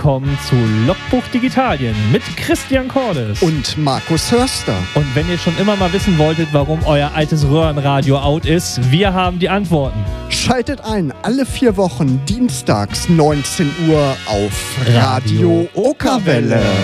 willkommen zu Logbuch Digitalien mit Christian Cordes und Markus Hörster. Und wenn ihr schon immer mal wissen wolltet, warum euer altes Röhrenradio out ist, wir haben die Antworten. Schaltet ein, alle 4 Wochen, dienstags 19 Uhr auf Radio Okerwelle.